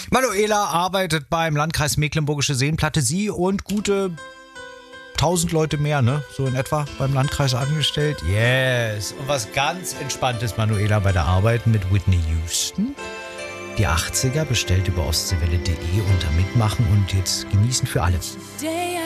Manuela arbeitet beim Landkreis Mecklenburgische Seenplatte. Sie und gute 1000 Leute mehr, ne? So in etwa beim Landkreis angestellt. Yes. Und was ganz Entspanntes, Manuela, bei der Arbeit mit Whitney Houston. Die 80er bestellt über ostseewelle.de unter Mitmachen und jetzt genießen für alle.